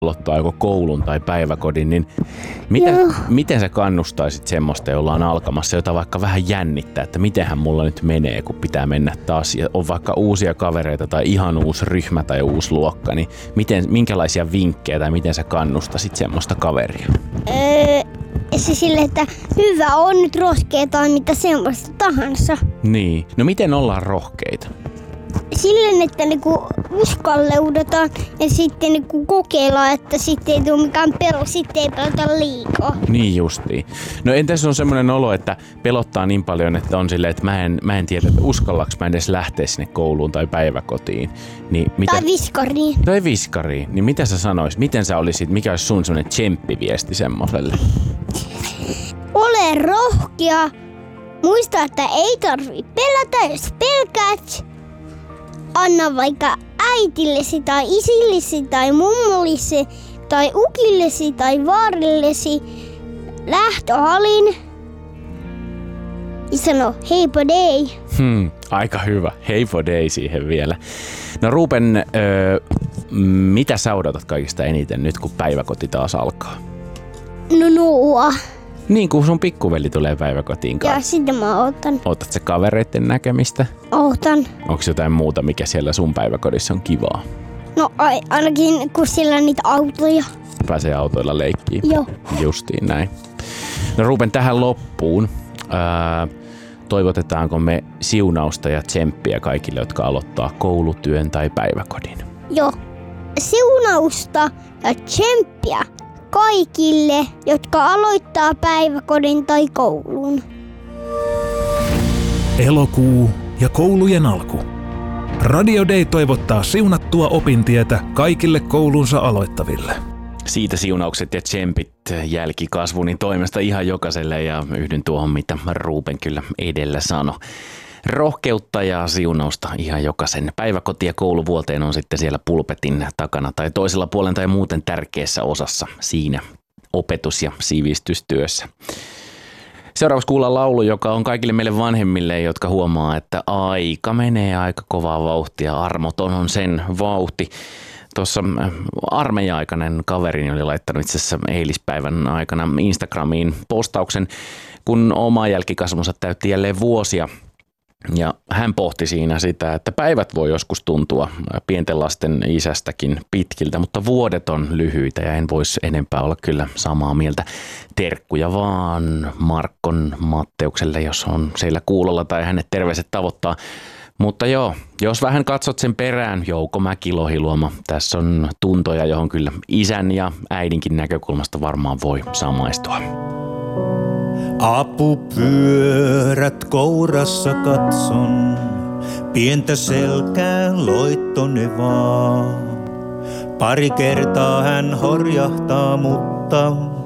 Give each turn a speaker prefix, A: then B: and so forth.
A: aloittaa joko koulun tai päiväkodin, niin miten sä kannustaisit semmoista, jolla on alkamassa, jota vaikka vähän jännittää, että mitenhän mulla nyt menee, kun pitää mennä taas ja on vaikka uusia kavereita tai ihan uusi ryhmä tai uusi luokka, niin minkälaisia vinkkejä tai miten sä kannustasit semmoista kaveria?
B: Se sille, että hyvä on nyt rohkea tai mitä semmoista tahansa.
A: Niin. No miten ollaan rohkeita?
B: Silleen, että niinku uskalleudutaan ja sitten niinku kokeillaan, että sitten ei tule mikään pelo, sitten ei pelota liikaa.
A: Niin justiin. No entäs on semmoinen olo, että pelottaa niin paljon, että on silleen, että mä en tiedä, että uskallaks mä edes lähteä sinne kouluun tai päiväkotiin. Niin
B: tai viskariin.
A: Tai viskariin. Niin mitä sä sanoisit? Miten sä olisit? Mikä olisi sun semmoinen tsemppiviesti semmoselle?
B: Ole rohkea. Muista, että ei tarvitse pelätä, jos pelkäät. Anna vaikka äitillesi tai isillesi tai mummollesi tai ukillesi tai vaarillesi lähtöhalin ja sano heippa dei.
A: Aika hyvä. Heippa dei siihen vielä. No Ruben, mitä sä odotat kaikista eniten nyt kun päiväkoti taas alkaa?
B: No nuo.
A: Niin kuin sun pikkuveli tulee päiväkotiin kanssa.
B: Ja sitä mä ootan.
A: Ootat sä kavereiden näkemistä?
B: Ootan.
A: Onko jotain muuta, mikä siellä sun päiväkodissa on kivaa?
B: No ainakin kun siellä on niitä autoja.
A: Pääsee autoilla leikkiin.
B: Joo.
A: Justiin näin. No Ruben, tähän loppuun. Toivotetaanko me siunausta ja tsemppiä kaikille, jotka aloittaa koulutyön tai päiväkodin?
B: Joo. Siunausta ja tsemppiä kaikille, jotka aloittaa päiväkodin tai koulun.
C: Elokuu ja koulujen alku. Radio Day toivottaa siunattua opintietä kaikille koulunsa aloittaville.
A: Siitä siunaukset ja tsempit jälkikasvunin toimesta ihan jokaiselle ja yhdyn tuohon, mitä Ruben kyllä edellä sanoi. Rohkeutta ja siunausta ihan jokaisen. Päiväkoti- ja kouluvuoteen on sitten siellä pulpetin takana tai toisella puolen tai muuten tärkeässä osassa siinä opetus- ja sivistystyössä. Seuraavaksi kuullaan laulu, joka on kaikille meille vanhemmille, jotka huomaa, että aika menee aika kovaa vauhtia. Armoton on sen vauhti. Tuossa armeija-aikainen kaverini oli laittanut itse asiassa eilispäivän aikana Instagramiin postauksen, kun oma jälkikasvunsa täytti jälleen vuosia. Ja hän pohti siinä sitä, että päivät voi joskus tuntua pienten lasten isästäkin pitkiltä, mutta vuodet on lyhyitä ja en voisi enempää olla kyllä samaa mieltä. Terkkuja vaan Markkon Matteukselle, jos on siellä kuulolla tai hänet terveiset tavoittaa. Mutta joo, jos vähän katsot sen perään, Jouko Mäki-Lohiluoma, tässä on tuntoja, johon kyllä isän ja äidinkin näkökulmasta varmaan voi samaistua.
D: Apupyörät kourassa katson, pientä selkää loittone vaan. Pari kertaa hän horjahtaa, mutta